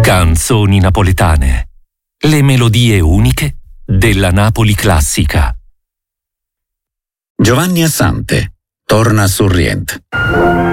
Canzoni napoletane. Le melodie uniche della Napoli classica. Giovanni Assante, Torna Sorrient.